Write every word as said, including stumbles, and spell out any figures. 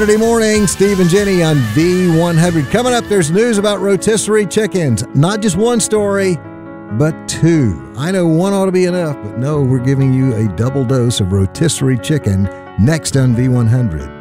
Saturday morning, Steve and Jenny on V one hundred. Coming up, there's news about rotisserie chickens. Not just one story, but two. I know one ought to be enough, but no, we're giving you a double dose of rotisserie chicken next on V one hundred.